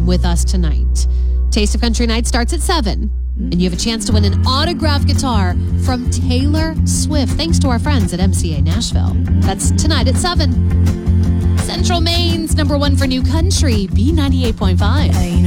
with us tonight. Taste of Country Night starts at 7, and you have a chance to win an autographed guitar from Taylor Swift, thanks to our friends at MCA Nashville. That's tonight at 7. Central Maine's #1 for new country, B98.5.